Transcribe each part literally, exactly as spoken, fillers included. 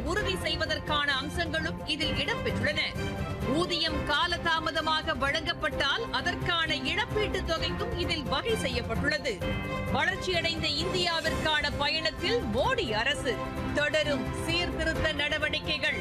உறுதி செய்வதற்கான அம்சங்களும் இதில் இடம்பெற்றுள்ளன. ஊதியம் காலதாமதமாக வழங்கப்பட்டால் அதற்கான இழப்பீட்டுத் தொகைக்கும் இதில் வகை செய்யப்பட்டுள்ளது. வளர்ச்சியடைந்த இந்தியாவிற்கான பயணத்தில் மோடி அரசு தொடரும் சீர்திருத்த நடவடிக்கைகள்.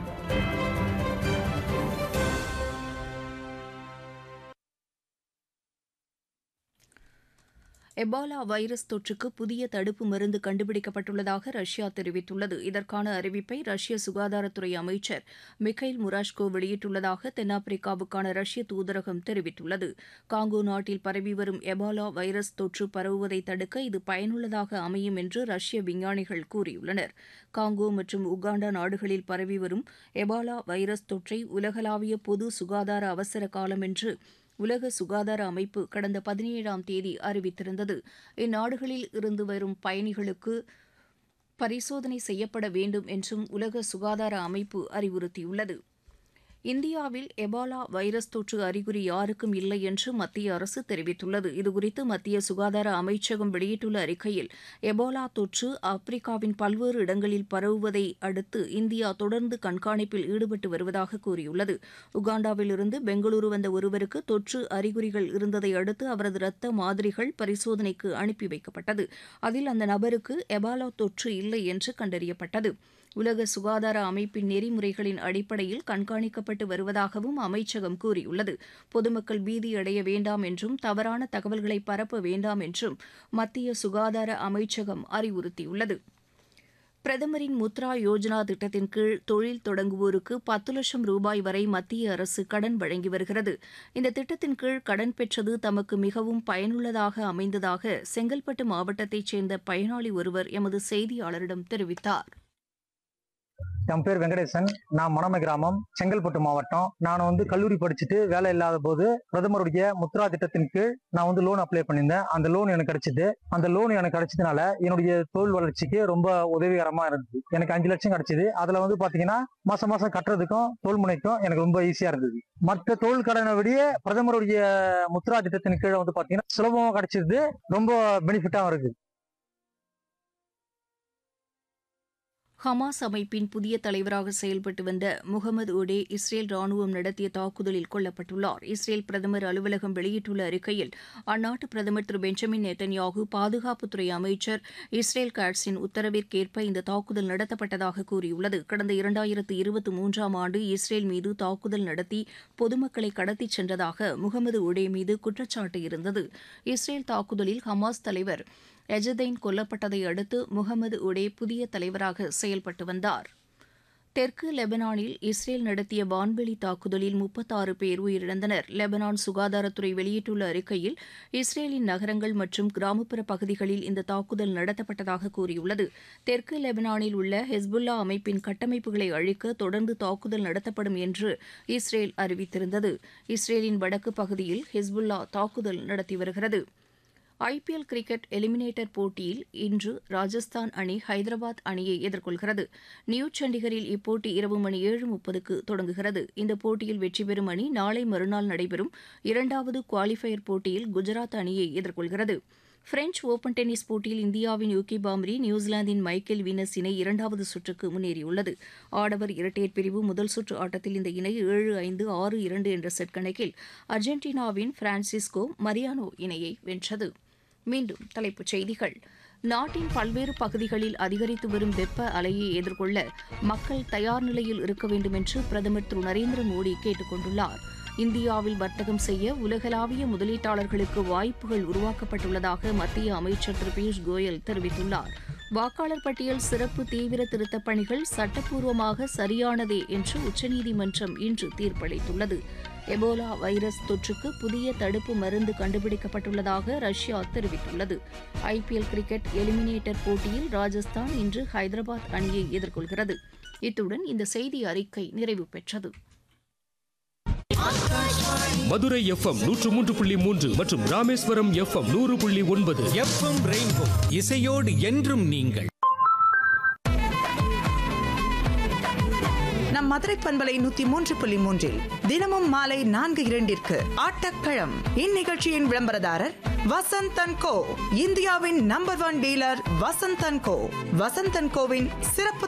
எபாலா வைரஸ் தொற்றுக்கு புதிய தடுப்பு மருந்து கண்டுபிடிக்கப்பட்டுள்ளதாக ரஷ்யா தெரிவித்துள்ளது. இதற்கான அறிவிப்பை ரஷ்ய சுகாதாரத்துறை அமைச்சர் மிகைல் முராஷ்கோ வெளியிட்டுள்ளதாக தென்னாப்பிரிக்காவுக்கான ரஷ்ய தூதரகம் தெரிவித்துள்ளது. காங்கோ நாட்டில் பரவி வரும் எபாலா வைரஸ் தொற்று பரவுவதை தடுக்க இது பயனுள்ளதாக அமையும் என்று ரஷ்ய விஞ்ஞானிகள் கூறியுள்ளனர். காங்கோ மற்றும் உகாண்டா நாடுகளில் பரவி வரும் எபாலா வைரஸ் தொற்றை உலகளாவிய பொது சுகாதார அவசர காலம் என்று உலக சுகாதார அமைப்பு கடந்த பதினேழாம் தேதி அறிவித்திருந்தது. இந்நாடுகளில் இருந்து வரும் பயணிகளுக்கு பரிசோதனை செய்யப்பட வேண்டும் என்றும் உலக சுகாதார அமைப்பு அறிவுறுத்தியுள்ளது. இந்தியாவில் எபாலா வைரஸ் தொற்று அறிகுறி யாருக்கும் இல்லை என்று மத்திய அரசு தெரிவித்துள்ளது. இதுகுறித்து மத்திய சுகாதார அமைச்சகம் வெளியிட்டுள்ள அறிக்கையில், எபோலா தொற்று ஆப்பிரிக்காவின் பல்வேறு இடங்களில் பரவுவதை அடுத்து இந்தியா தொடர்ந்து கண்காணிப்பில் ஈடுபட்டு வருவதாக கூறியுள்ளது. உகாண்டாவில் இருந்து பெங்களூரு வந்த ஒருவருக்கு தொற்று அறிகுறிகள் இருந்ததை அடுத்து அவரது இரத்த மாதிரிகள் பரிசோதனைக்கு அனுப்பி வைக்கப்பட்டது. அதில் அந்த நபருக்கு எபாலா தொற்று இல்லை என்று கண்டறியப்பட்டது. உலக சுகாதார அமைப்பின் நெறிமுறைகளின் அடிப்படையில் கண்காணிக்கப்பட்டு வருவதாகவும் அமைச்சகம் கூறியுள்ளது. பொதுமக்கள் பீதியடைய வேண்டாம் என்றும் தவறான தகவல்களை பரப்ப வேண்டாம் என்றும் மத்திய சுகாதார அமைச்சகம் அறிவுறுத்தியுள்ளது. பிரதமரின் முத்ரா யோஜனா திட்டத்தின் கீழ் தொழில் தொடங்குவோருக்கு பத்து லட்சம் ரூபாய் வரை மத்திய அரசு கடன் வழங்கி வருகிறது. இந்த திட்டத்தின் கீழ் கடன் பெற்றது தமக்கு மிகவும் பயனுள்ளதாக அமைந்ததாக செங்கல்பட்டு மாவட்டத்தைச் சேர்ந்த பயனாளி ஒருவர் எமது செய்தியாளரிடம் தெரிவித்தார். என் பேர் வெங்கடேசன். நான் மணமை கிராமம், செங்கல்பட்டு மாவட்டம். நான் வந்து கல்லூரி படிச்சுட்டு வேலை இல்லாத போது பிரதமருடைய முத்ரா திட்டத்தின் கீழ் நான் வந்து லோன் அப்ளை பண்ணியிருந்தேன். அந்த லோன் எனக்கு கிடைச்சிது. அந்த லோன் எனக்கு கிடைச்சதுனால என்னுடைய தொழில் வளர்ச்சிக்கு ரொம்ப உதவிகரமா இருந்தது. எனக்கு அஞ்சு லட்சம் கிடைச்சது. அதுல வந்து பாத்தீங்கன்னா மாசம் மாசம் கட்டுறதுக்கும் தொழில் முனைக்கும் எனக்கு ரொம்ப ஈஸியா இருந்தது. மற்ற தொழில் கடனை விட பிரதமருடைய முத்ரா திட்டத்தின் கீழே வந்து பாத்தீங்கன்னா சுலபமா கிடைச்சிருது. ரொம்ப பெனிஃபிட்டாவும் இருக்கு. ஹமாஸ் அமைப்பின் புதிய தலைவராக செயல்பட்டு வந்த முகமது ஒடே இஸ்ரேல் ராணுவம் நடத்திய தாக்குதலில் கொல்லப்பட்டுள்ளார். இஸ்ரேல் பிரதமர் அலுவலகம் வெளியிட்டுள்ள அறிக்கையில், அந்நாட்டு பிரதமர் திரு பெஞ்சமின் நெத்தன்யாகு, பாதுகாப்புத்துறை அமைச்சர் இஸ்ரேல் காட்ஸின் உத்தரவிற்கேற்ப இந்த தாக்குதல் நடத்தப்பட்டதாக கூறியுள்ளது. கடந்த இரண்டாயிரத்து இருபத்தி மூன்றாம் ஆண்டு இஸ்ரேல் மீது தாக்குதல் நடத்தி பொதுமக்களை கடத்திச் சென்றதாக முகமது ஒடே மீது குற்றச்சாட்டு இருந்தது. இஸ்ரேல் தாக்குதலில் ஹமாஸ் தலைவர் எஜதைன் கொல்லப்பட்டதை அடுத்து முகமது ஒடே புதிய தலைவராக செயல்பட்டு வந்தார். தெற்கு லெபனானில் இஸ்ரேல் நடத்திய வான்வெளி தாக்குதலில் முப்பத்தாறு பேர் உயிரிழந்தனர். லெபனான் சுகாதாரத்துறை வெளியிட்டுள்ள அறிக்கையில், இஸ்ரேலின் நகரங்கள் மற்றும் கிராமப்புற பகுதிகளில் இந்த தாக்குதல் நடத்தப்பட்டதாக கூறியுள்ளது. தெற்கு லெபனானில் உள்ள ஹெஸ்புல்லா அமைப்பின் கட்டமைப்புகளை அழிக்க தொடர்ந்து தாக்குதல் நடத்தப்படும் என்று இஸ்ரேல் அறிவித்திருந்தது. இஸ்ரேலின் வடக்கு பகுதியில் ஹெஸ்புல்லா தாக்குதல் நடத்தி வருகிறது. ஐபிஎல் கிரிக்கெட் எலிமினேட்டர் போட்டியில் இன்று ராஜஸ்தான் அணி ஹைதராபாத் அணியை எதிர்கொள்கிறது. நியூ சண்டிகரில் இப்போட்டி இரவு மணி ஏழு முப்பதுக்கு தொடங்குகிறது. இந்த போட்டியில் வெற்றி பெறும் அணி நாளை மறுநாள் நடைபெறும் இரண்டாவது குவாலிஃபயர் போட்டியில் குஜராத் அணியை எதிர்கொள்கிறது. பிரெஞ்ச் ஓபன் டென்னிஸ் போட்டியில் இந்தியாவின் யூகி பாம்ரி நியூசிலாந்தின் மைக்கேல் வீனஸ் இணை இரண்டாவது சுற்றுக்கு முன்னேறியுள்ளது. ஆடவர் இரட்டையர் பிரிவு முதல் சுற்று ஆட்டத்தில் இந்த இணை ஏழு ஐந்து ஆறு இரண்டு என்ற செட் கணக்கில் அர்ஜென்டினாவின் பிரான்சிஸ்கோ மரியானோ இணையை வென்றது. மீண்டும் தலைப்புச் செய்திகள். நாட்டின் பல்வேறு பகுதிகளில் அதிகரித்து வரும் வெப்ப அலையை எதிர்கொள்ள மக்கள் தயார் நிலையில் இருக்க வேண்டும் என்று பிரதமர் திரு நரேந்திர மோடி கேட்டுக் கொண்டுள்ளார். இந்தியாவில் வர்த்தகம் செய்ய உலகளாவிய முதலீட்டாளர்களுக்கு வாய்ப்புகள் உருவாக்கப்பட்டுள்ளதாக மத்திய அமைச்சர் திரு பியூஷ் கோயல் தெரிவித்துள்ளார். வாக்காளர் பட்டியல் சிறப்பு தீவிர திருத்தப் பணிகள் சட்டப்பூர்வமாக சரியானதே என்று உச்சநீதிமன்றம் இன்று தீர்ப்பளித்துள்ளது. எபோலா வைரஸ் தொற்றுக்கு புதிய தடுப்பு மருந்து கண்டுபிடிக்கப்பட்டுள்ளதாக ரஷ்யா தெரிவித்துள்ளது. ஐபிஎல் கிரிக்கெட் எலிமினேட்டர் போட்டியில் ராஜஸ்தான் இன்று ஹைதராபாத் அணியை எதிர்கொள்கிறது. இத்துடன் இந்த செய்தி அறிக்கை நிறைவு பெற்றது. மதுரை எஃப்எம் நூற்று மூன்று புள்ளி மூன்று மற்றும் ராமேஸ்வரம் எஃப்எம் நூறு புள்ளி ஒன்பது. எஃப்எம் ரெயின்போ இசையோடு என்றும் நீங்கள். நம் மதுரை பண்பலை நூத்தி மூன்று புள்ளி மூன்றில் தினமும் மாலை நான்கு இரண்டிற்கு ஆட்டக்களம். இந்நிகழ்ச்சியின் விளம்பரதாரர் வசந்த் அண்ட் கோ, இந்தியாவின் number one dealer Vasanth and go. Vasanth and CoWIN சிறப்பு